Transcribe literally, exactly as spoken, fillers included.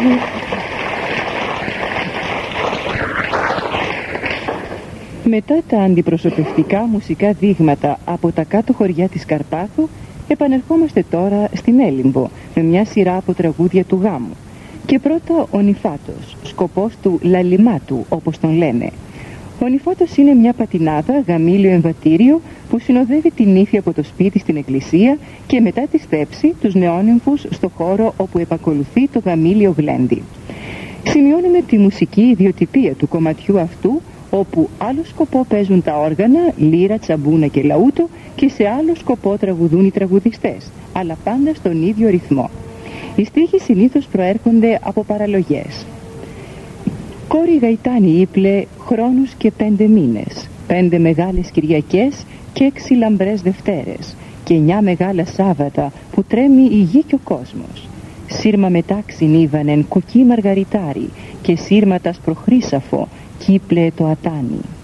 Μετά τα αντιπροσωπευτικά μουσικά δείγματα από τα κάτω χωριά της Καρπάθου, επανερχόμαστε τώρα στην Έλιμπο με μια σειρά από τραγούδια του γάμου. Και πρώτο ο Νηφάτος, σκοπός του λαλιμάτου όπως τον λένε. Ο Νηφάτος είναι μια πατινάδα, γαμήλιο εμβατήριο που συνοδεύει την νύφη από το σπίτι στην εκκλησία και μετά τη στέψη τους νεόνυμφους στο χώρο όπου επακολουθεί το γαμήλιο γλέντι. Σημειώνουμε τη μουσική ιδιοτυπία του κομματιού αυτού, όπου άλλο σκοπό παίζουν τα όργανα, λύρα, τσαμπούνα και λαούτο, και σε άλλο σκοπό τραγουδούν οι τραγουδιστές, αλλά πάντα στον ίδιο ρυθμό. Οι στίχοι συνήθως προέρχονται από παραλογές. Κόρη γαϊτάνη ύπλε χρόνους και πέντε μήνες, πέντε μεγάλες Κυριακές και έξι λαμπρές Δευτέρες και εννιά μεγάλα Σάββατα που τρέμει η γη και ο κόσμος. Σύρμα μετάξιν ήβανεν κοκκί μαργαριτάρι και σύρματας προχρήσαφο κύπλε το ατάνι.